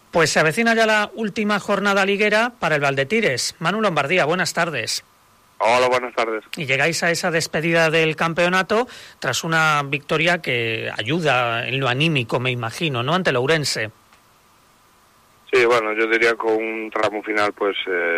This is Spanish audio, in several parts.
Pues se avecina ya la última jornada liguera para el Valdetires. Manu Lombardía, buenas tardes. Hola, buenas tardes. Y llegáis a esa despedida del campeonato tras una victoria que ayuda en lo anímico, me imagino, ¿no?, ante el Ourense. Sí, bueno, yo diría con un tramo final pues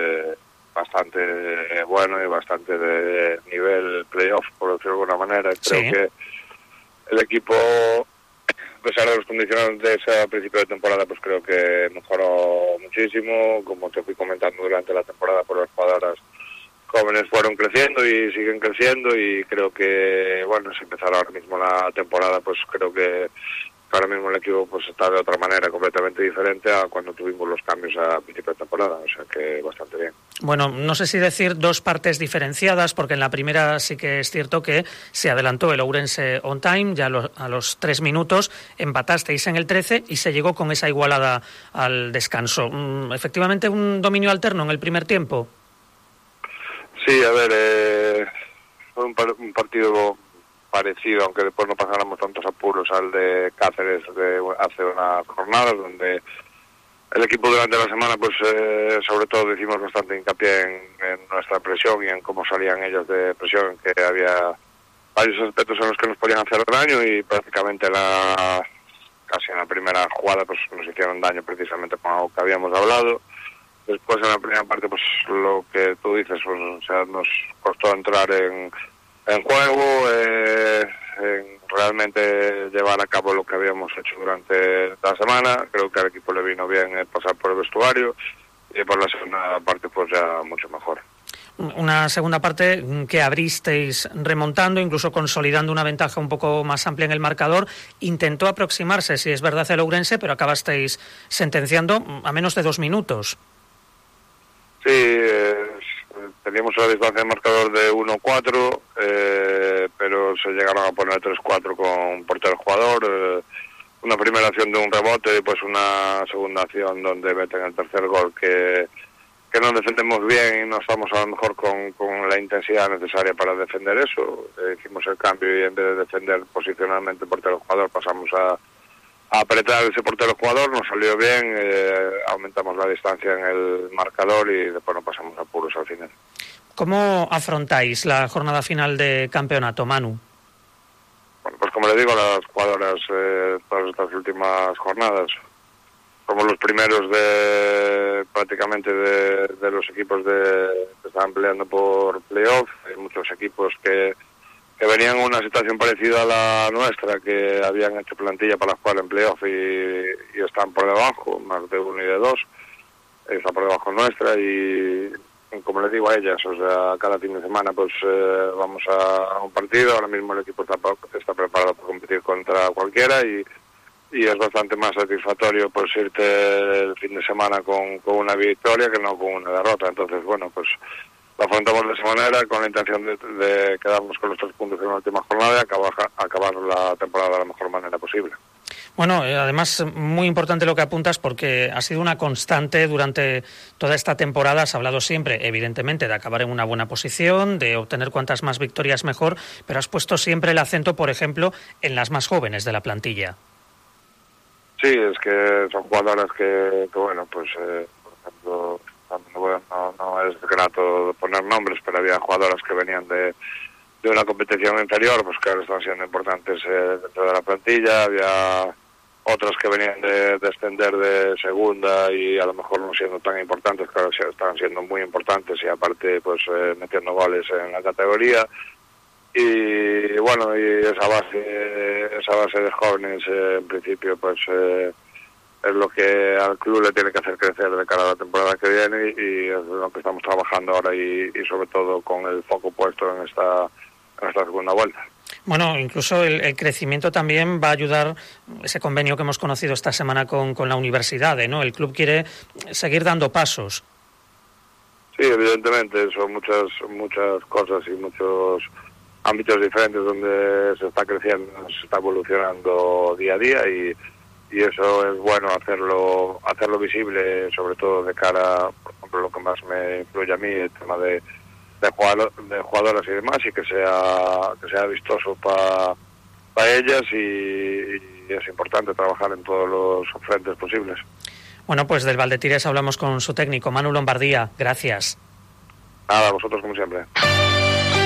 bastante bueno y bastante de nivel playoff, por decirlo de alguna manera. Creo que el equipo, a pesar de los condicionantes a principio de temporada, pues creo que mejoró muchísimo. Como te fui comentando durante la temporada, por las jugadoras jóvenes fueron creciendo y siguen creciendo, y creo que, bueno, si empezara ahora mismo la temporada, pues creo que ahora mismo el equipo pues está de otra manera, completamente diferente a cuando tuvimos los cambios a principio de temporada, o sea que bastante bien. Bueno, no sé si decir dos partes diferenciadas, porque en la primera sí que es cierto que se adelantó el Ourense on time, ya a los 3 minutos empatasteis en el 13 y se llegó con esa igualada al descanso. Efectivamente, un dominio alterno en el primer tiempo. Sí, a ver, fue un partido parecido, aunque después no pasáramos tantos apuros al de Cáceres de hace unas jornadas, donde el equipo durante la semana, pues sobre todo hicimos bastante hincapié en nuestra presión y en cómo salían ellos de presión, que había varios aspectos en los que nos podían hacer daño, y prácticamente casi en la primera jugada pues nos hicieron daño precisamente con algo que habíamos hablado. Después en la primera parte, pues lo que tú dices, pues, o sea, nos costó entrar en juego, en realmente llevar a cabo lo que habíamos hecho durante la semana. Creo que al equipo le vino bien pasar por el vestuario, y por la segunda parte pues ya mucho mejor. Una segunda parte que abristeis remontando, incluso consolidando una ventaja un poco más amplia en el marcador. Intentó aproximarse, si es verdad, el Ourense, pero acabasteis sentenciando a menos de 2 minutos. Sí, teníamos una distancia de marcador de 1-4, pero se llegaron a poner 3-4 con portero jugador. Una primera acción de un rebote y pues una segunda acción donde meten el tercer gol, que no defendemos bien y no estamos a lo mejor con la intensidad necesaria para defender eso. Hicimos el cambio y en vez de defender posicionalmente portero jugador pasamos a apretar ese portero jugador. Nos salió bien, aumentamos la distancia en el marcador y después no pasamos apuros al final. ¿Cómo afrontáis la jornada final de campeonato, Manu? Bueno, pues como le digo a las jugadoras, todas estas últimas jornadas somos los primeros prácticamente de los equipos que estaban peleando por playoff. Hay muchos equipos que venían en una situación parecida a la nuestra, que habían hecho plantilla para jugar en playoff y están por debajo, más de 1 y de 2, está por debajo nuestra, y como les digo a ellas, o sea, cada fin de semana pues vamos a un partido. Ahora mismo el equipo está preparado para competir contra cualquiera, y es bastante más satisfactorio pues irte el fin de semana con una victoria que no con una derrota. Entonces, bueno, pues lo afrontamos de esa manera, con la intención de quedarnos con los 3 puntos en la última jornada y acabar la temporada de la mejor manera posible. Bueno, además muy importante lo que apuntas, porque ha sido una constante durante toda esta temporada. Has hablado siempre, evidentemente, de acabar en una buena posición, de obtener cuantas más victorias mejor, pero has puesto siempre el acento, por ejemplo, en las más jóvenes de la plantilla. Sí, es que son jugadoras que bueno, pues por ejemplo, no es grato poner nombres, pero había jugadoras que venían de una competición inferior, pues que ahora están siendo importantes dentro de la plantilla. Había otras que venían de descender de segunda y a lo mejor no siendo tan importantes, que ahora están siendo muy importantes, y aparte pues metiendo goles en la categoría. Y bueno, y esa base de jóvenes en principio pues es lo que al club le tiene que hacer crecer de cara a la temporada que viene, y es lo que estamos trabajando ahora, y sobre todo con el foco puesto en esta segunda vuelta. Bueno, incluso el crecimiento también va a ayudar ese convenio que hemos conocido esta semana con la universidad, ¿no? El club quiere seguir dando pasos. Sí, evidentemente, son muchas cosas y muchos ámbitos diferentes donde se está creciendo, se está evolucionando día a día, y eso es bueno hacerlo visible, sobre todo de cara, por ejemplo, lo que más me influye a mí, el tema de jugadoras y demás, y que sea vistoso para ellas, y es importante trabajar en todos los frentes posibles. Bueno, pues del Valdetires hablamos con su técnico, Manu Lombardía. Gracias. Nada, vosotros como siempre.